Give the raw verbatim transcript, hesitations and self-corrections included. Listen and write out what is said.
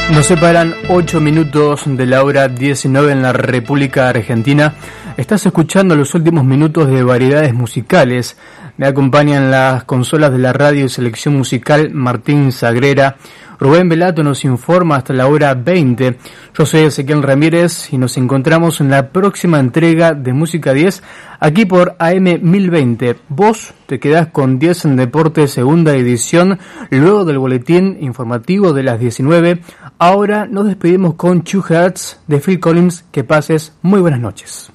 Nos separan ocho minutos de la hora diecinueve en la República Argentina. Estás escuchando los últimos minutos de Variedades Musicales. Me acompañan las consolas de la radio y selección musical Martín Sagrera. Rubén Velato nos informa hasta la hora veinte. Yo soy Ezequiel Ramírez y nos encontramos en la próxima entrega de Música diez aquí por A M mil veinte. Vos te quedás con diez en Deporte, segunda edición, luego del boletín informativo de las diecinueve. Ahora nos despedimos con Two Hearts de Phil Collins. Que pases muy buenas noches.